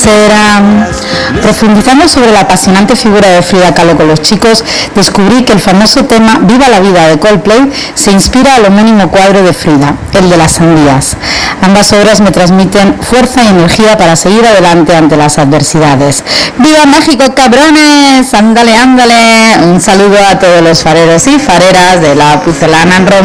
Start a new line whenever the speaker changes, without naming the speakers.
Profundizando sobre la apasionante figura de Frida Kahlo con los chicos, descubrí que el famoso tema Viva la vida de Coldplay se inspira al homónimo cuadro de Frida, el de las sandías. Ambas obras me transmiten fuerza y energía para seguir adelante ante las adversidades. ¡Viva México, cabrones! ¡Ándale, ándale! Un saludo a todos los fareros y fareras de la Pucelana en Roma.